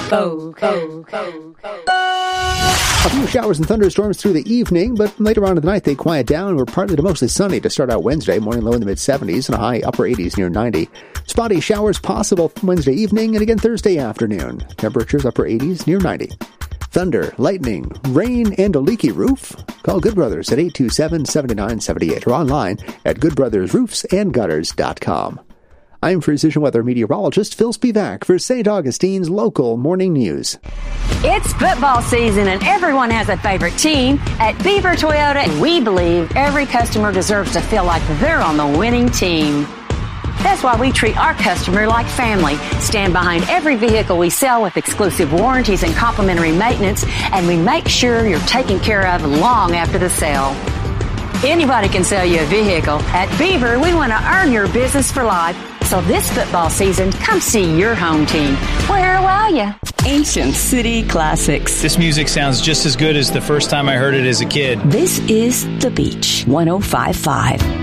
A few showers and thunderstorms through the evening, but later on in the night they quiet down. We're partly to mostly sunny to start out Wednesday. Morning low in the mid-70s and a high upper 80s near 90. Spotty showers possible Wednesday evening and again Thursday afternoon. Temperatures upper 80s near 90. Thunder, lightning, rain, and a leaky roof? Call Good Brothers at 827-7978 or online at goodbrothersroofsandgutters.com. I'm Precision Weather meteorologist Phil Spivak for St. Augustine's local morning news. It's football season and everyone has a favorite team. At Beaver Toyota, we believe every customer deserves to feel like they're on the winning team. That's why we treat our customer like family, stand behind every vehicle we sell with exclusive warranties and complimentary maintenance, and we make sure you're taken care of long after the sale. Anybody can sell you a vehicle. At Beaver, we want to earn your business for life. So this football season, come see your home team. Where will you? Ancient City Classics. This music sounds just as good as the first time I heard it as a kid. This is The Beach 105.5.